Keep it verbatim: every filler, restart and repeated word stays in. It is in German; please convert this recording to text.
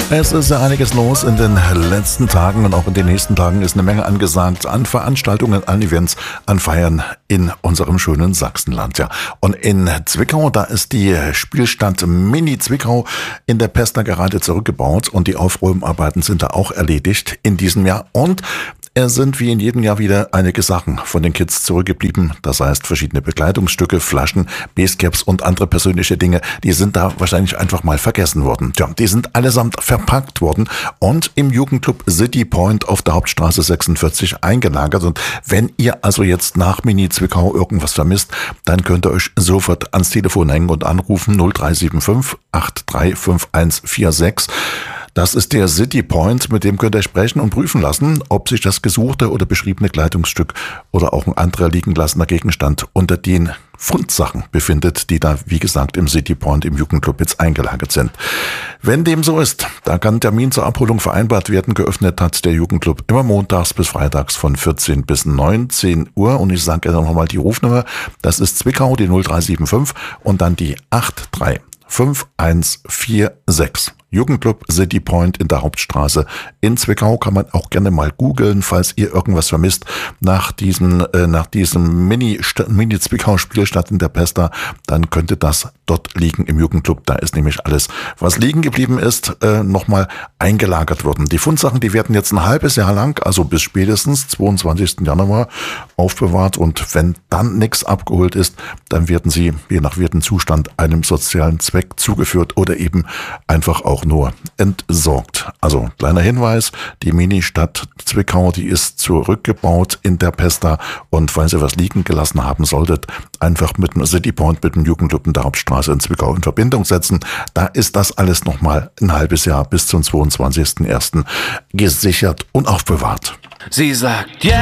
Es ist ja einiges los in den letzten Tagen und auch in den nächsten Tagen ist eine Menge angesagt an Veranstaltungen, an Events, an Feiern in unserem schönen Sachsenland. Ja. Und in Zwickau, da ist die Spielstadt Mini Zwickau in der Pesta gerade zurückgebaut und die Aufräumarbeiten sind da auch erledigt in diesem Jahr. Und es sind wie in jedem Jahr wieder einige Sachen von den Kids zurückgeblieben. Das heißt, verschiedene Bekleidungsstücke, Flaschen, Basecaps und andere persönliche Dinge, die sind da wahrscheinlich einfach mal vergessen worden. Tja, die sind allesamt verpackt worden und im Jugendclub City Point auf der Hauptstraße sechsundvierzig eingelagert. Und wenn ihr also jetzt nach Mini Zwickau irgendwas vermisst, dann könnt ihr euch sofort ans Telefon hängen und anrufen null drei sieben fünf acht drei fünf eins vier sechs. Das ist der City Point, mit dem könnt ihr sprechen und prüfen lassen, ob sich das gesuchte oder beschriebene Kleidungsstück oder auch ein anderer liegen gelassener Gegenstand unter den Fundsachen befindet, die da, wie gesagt, im City Point im Jugendclub jetzt eingelagert sind. Wenn dem so ist, da kann Termin zur Abholung vereinbart werden. Geöffnet hat der Jugendclub immer montags bis freitags von vierzehn bis neunzehn Uhr. Und ich sage ja nochmal die Rufnummer. Das ist Zwickau, die null drei sieben fünf und dann die acht drei fünf eins vier sechs. Jugendclub City Point in der Hauptstraße in Zwickau. Kann man auch gerne mal googeln, falls ihr irgendwas vermisst nach diesem, äh, nach diesem Mini, Mini Zwickau Spielstadt in der Pesta, dann könnte das dort liegen im Jugendclub. Da ist nämlich alles, was liegen geblieben ist, äh, nochmal eingelagert worden. Die Fundsachen, die werden jetzt ein halbes Jahr lang, also bis spätestens zweiundzwanzigsten Januar aufbewahrt und wenn dann nichts abgeholt ist, dann werden sie je nach Wertenzustand einem sozialen Zweck zugeführt oder eben einfach auch nur entsorgt. Also kleiner Hinweis, die Mini-Stadt Zwickau, die ist zurückgebaut in der Pesta und falls ihr was liegen gelassen haben solltet, einfach mit dem City Point, mit dem Jugendclub in der Hauptstraße in Zwickau in Verbindung setzen. Da ist das alles nochmal ein halbes Jahr bis zum zweiundzwanzigsten ersten gesichert und aufbewahrt. Sie sagt, yeah!